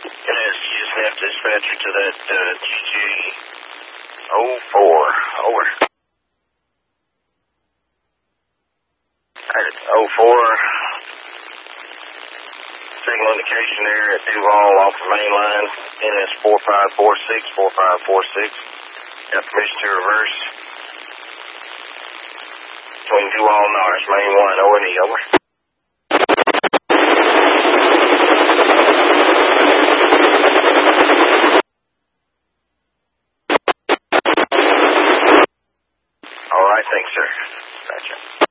Yes, you just have dispatcher to that GG04. Over. Alright, 04. Signal indication there at Duval off the main line. NS 4546, 4546. Got permission to reverse. Between Duval and Norris, main 1, O&E, over. All right, thanks, sir. Gotcha.